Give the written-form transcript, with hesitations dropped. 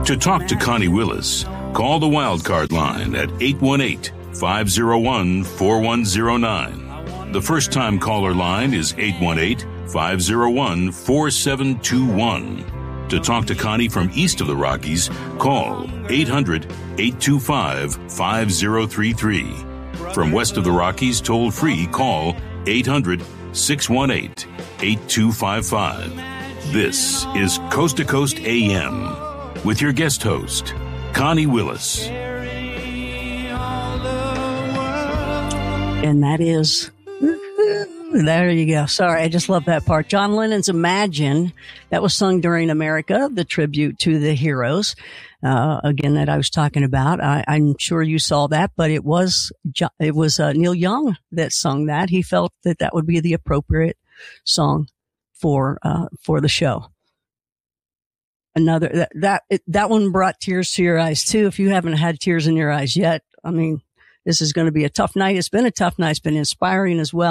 To talk to Connie Willis, call the Wildcard line at 818-501-4109. The first-time caller line is 818-501-4721. To talk to Connie from east of the Rockies, call 800-825-5033. From west of the Rockies, toll-free, call 800-618-8255. This is Coast to Coast AM with your guest host, Connie Willis. And that is, there you go. Sorry, I just love that part. John Lennon's Imagine, that was sung during America, the tribute to the heroes, again, that I was talking about. I'm sure you saw that, but it was Neil Young that sung that. He felt that that would be the appropriate song for the show. Another, that one brought tears to your eyes too. If you haven't had tears in your eyes yet, I mean, this is going to be a tough night. It's been a tough night. It's been inspiring as well.